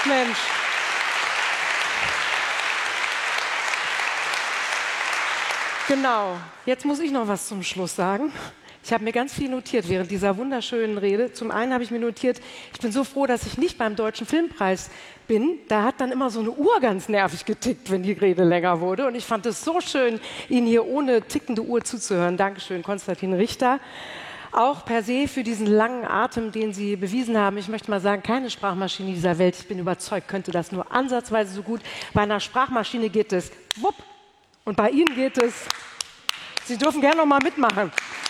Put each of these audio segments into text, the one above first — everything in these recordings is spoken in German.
Mensch. Genau, jetzt muss ich noch was zum Schluss sagen. Ich habe mir ganz viel notiert während dieser wunderschönen Rede. Zum einen habe ich mir notiert, ich bin so froh, dass ich nicht beim Deutschen Filmpreis bin. Da hat dann immer so eine Uhr ganz nervig getickt, wenn die Rede länger wurde. Und ich fand es so schön, Ihnen hier ohne tickende Uhr zuzuhören. Dankeschön, Konstantin Richter. Auch per se für diesen langen Atem, den Sie bewiesen haben. Ich möchte mal sagen, keine Sprachmaschine dieser Welt, ich bin überzeugt, könnte das nur ansatzweise so gut. Bei einer Sprachmaschine geht es wupp und bei Ihnen geht es. Sie dürfen gerne noch mal mitmachen.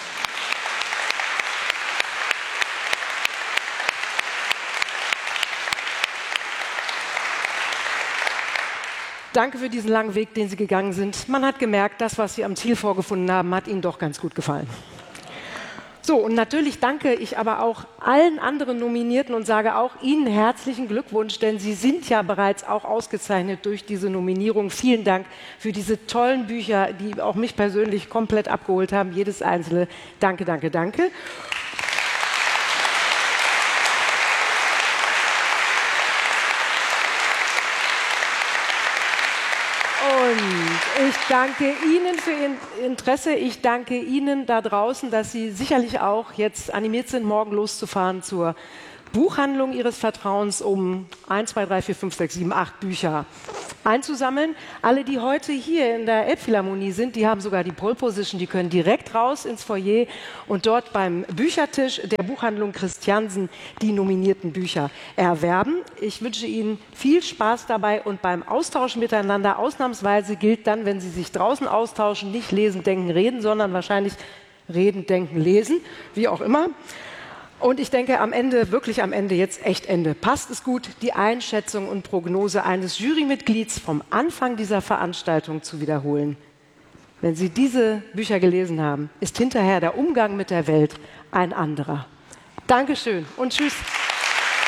Danke für diesen langen Weg, den Sie gegangen sind. Man hat gemerkt, das, was Sie am Ziel vorgefunden haben, hat Ihnen doch ganz gut gefallen. So, und natürlich danke ich aber auch allen anderen Nominierten und sage auch Ihnen herzlichen Glückwunsch, denn Sie sind ja bereits auch ausgezeichnet durch diese Nominierung. Vielen Dank für diese tollen Bücher, die auch mich persönlich komplett abgeholt haben, jedes einzelne. Danke, danke, danke. Und ich danke Ihnen für Ihr Interesse. Ich danke Ihnen da draußen, dass Sie sicherlich auch jetzt animiert sind, morgen loszufahren zur Buchhandlung Ihres Vertrauens, um 1, 2, 3, 4, 5, 6, 7, 8 Bücher einzusammeln. Alle, die heute hier in der Elbphilharmonie sind, die haben sogar die Pole Position, die können direkt raus ins Foyer und dort beim Büchertisch der Buchhandlung Christiansen die nominierten Bücher erwerben. Ich wünsche Ihnen viel Spaß dabei und beim Austauschen miteinander. Ausnahmsweise gilt dann, wenn Sie sich draußen austauschen, nicht lesen, denken, reden, sondern wahrscheinlich reden, denken, lesen, wie auch immer. Und ich denke, am Ende, wirklich am Ende, jetzt echt Ende, passt es gut, die Einschätzung und Prognose eines Jurymitglieds vom Anfang dieser Veranstaltung zu wiederholen. Wenn Sie diese Bücher gelesen haben, ist hinterher der Umgang mit der Welt ein anderer. Dankeschön und tschüss.